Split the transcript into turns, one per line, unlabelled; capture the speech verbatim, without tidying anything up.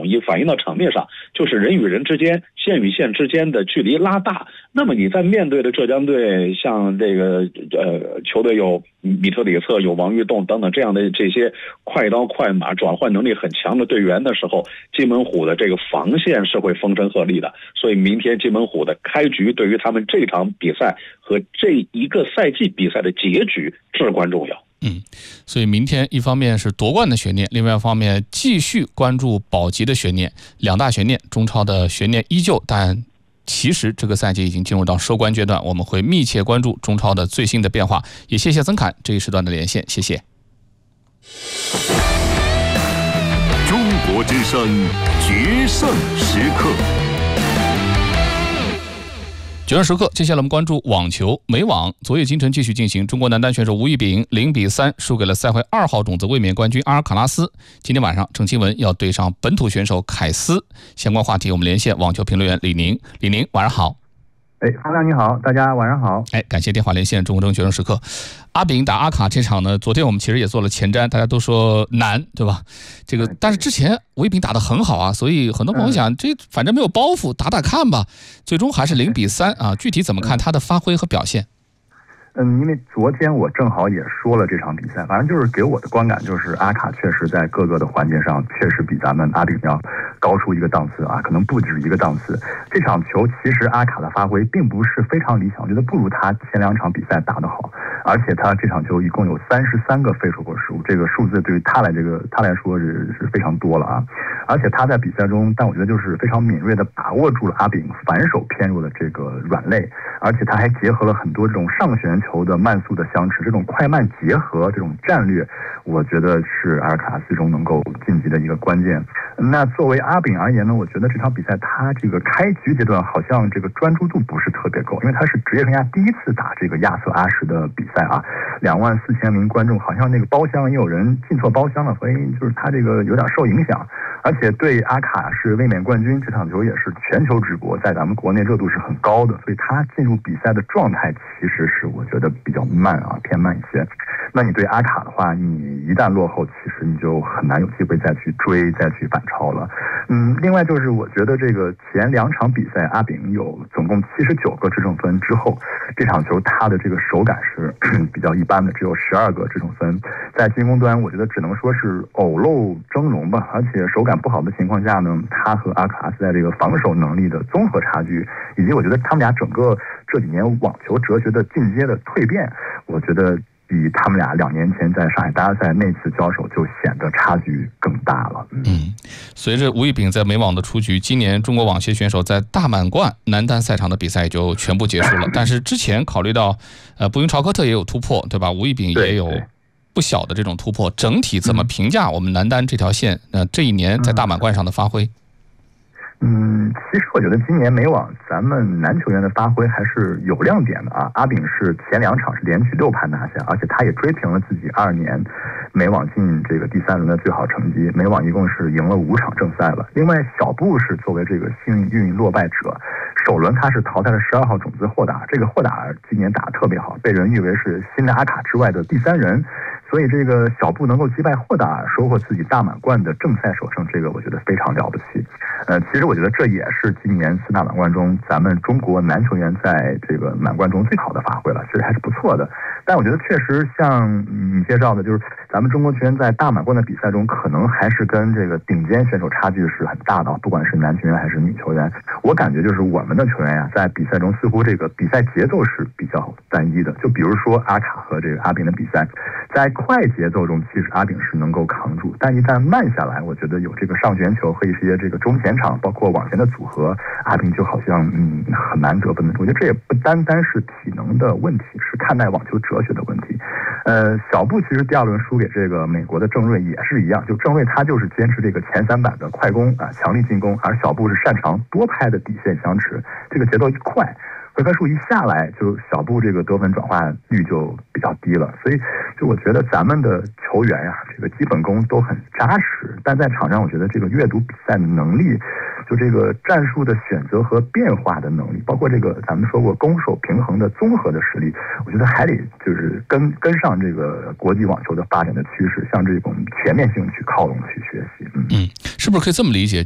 统一，反映到场面上，就是人与人之间、线与线之间的距离拉大。那么你在面对的浙江队，像这个呃球队有米特里策、有王玉栋等等这样的这些快刀快马、转换能力很强的队员的时候，金门虎的这个防线是会风声鹤唳的。所以明天金门虎的开局对于他们这场比赛和这一个赛季比赛的结局至关重要。
嗯，所以明天一方面是夺冠的悬念，另外一方面继续关注保级的悬念，两大悬念，中超的悬念依旧，但其实这个赛季已经进入到收官阶段，我们会密切关注中超的最新的变化。也谢谢曾侃这一时段的连线，谢谢。
中国之声决胜时刻。
决胜时刻，接下来我们关注网球。美网昨夜今晨继续进行，中国男单选手吴玉丙零比三输给了赛会二号种子卫冕冠军阿尔卡拉斯。今天晚上，郑钦文要对上本土选手凯斯。相关话题，我们连线网球评论员李宁。李宁，晚上好。
哎，方亮你好，大家晚上好。
哎，感谢电话连线中国争决胜时刻。阿丙打阿卡这场呢，昨天我们其实也做了前瞻，大家都说难，对吧？这个，但是之前吴玉丙打得很好啊，所以很多朋友想，这反正没有包袱，打打看吧。最终还是零比三啊，具体怎么看他的发挥和表现？
嗯，因为昨天我正好也说了这场比赛，反正就是给我的观感就是阿卡确实在各个的环节上确实比咱们阿丙要高出一个档次啊，可能不止一个档次。这场球其实阿卡的发挥并不是非常理想，我觉得不如他前两场比赛打得好，而且他这场球一共有三十三个废手过失误，这个数字对于他来这个他来说是是非常多了啊。而且他在比赛中，但我觉得就是非常敏锐的把握住了阿丙反手偏弱的这个软肋，而且他还结合了很多这种上旋球的慢速的相持，这种快慢结合这种战略，我觉得是阿尔卡拉斯最终能够晋级的一个关键。那作为阿丙而言呢，我觉得这场比赛他这个开局阶段好像这个专注度不是特别够，因为他是职业生涯第一次打这个亚瑟阿什的比赛啊，两万四千名观众，好像那个包厢也有人进错包厢了，所以就是他这个有点受影响。而且对阿卡是卫冕冠军，这场球也是全球直播，在咱们国内热度是很高的，所以他进入比赛的状态其实是我觉得比较慢啊，偏慢一些。那你对阿卡的话，你一旦落后，其实你就很难有机会再去追、再去反超了。嗯，另外就是我觉得这个前两场比赛，阿丙有总共七十九个制胜分之后，这场球他的这个手感是比较一般的，只有十二个制胜分，在进攻端我觉得只能说是偶露峥嵘吧，而且手感不好的情况下呢，他和阿卡拉斯在这个防守能力的综合差距，以及我觉得他们俩整个这几年网球哲学的进阶的蜕变，我觉得比他们俩两年前在上海大赛那次交手就显得差距更大了。嗯，
嗯随着吴玉丙在美网的出局，今年中国网协选手在大满贯男单赛场的比赛也就全部结束了。但是之前考虑到，呃，布云朝科特也有突破，对吧？吴玉丙也有不小的这种突破。整体怎么评价我们男单这条线？呃，这一年在大满贯上的发挥？
嗯，其实我觉得今年美网咱们男球员的发挥还是有亮点的啊。阿丙是前两场是连续六盘拿下，而且他也追平了自己二年美网进这个第三轮的最好成绩。美网一共是赢了五场正赛了。另外，小布是作为这个幸运落败者，首轮他是淘汰了十二号种子霍达，这个霍达今年打得特别好，被人誉为是新的阿卡之外的第三人。所以这个小布能够击败霍达，收获自己大满贯的正赛首胜，这个我觉得非常了不起。呃，其实我觉得这也是今年四大满贯中咱们中国男球员在这个满贯中最好的发挥了，其实还是不错的。但我觉得确实像你介绍的，就是咱们中国球员在大满贯的比赛中，可能还是跟这个顶尖选手差距是很大的，不管是男球员还是女球员。我感觉就是我们的球员呀、啊，在比赛中似乎这个比赛节奏是比较单一的。就比如说阿卡和这个阿丙的比赛，在快节奏中，其实阿丙是能够扛住，但一旦慢下来，我觉得有这个上旋球和一些这个中前场，包括往前的组合，阿丙就好像嗯很难得分的。我觉得这也不单单是体能的问题，是看待网球哲学的问题。呃，小布其实第二轮输给这个美国的郑睿也是一样，就郑睿他就是坚持这个前三板的快攻啊，强力进攻，而小布是擅长多拍的底线相持，这个节奏快。回合数一下来，就小布这个得分转化率就比较低了，所以就我觉得咱们的球员呀、啊，这个基本功都很扎实，但在场上我觉得这个阅读比赛的能力，就这个战术的选择和变化的能力，包括这个咱们说过攻守平衡的综合的实力，我觉得还得就是跟跟上这个国际网球的发展的趋势，向这种全面性去靠拢去学习。嗯，
嗯，是不是可以这么理解？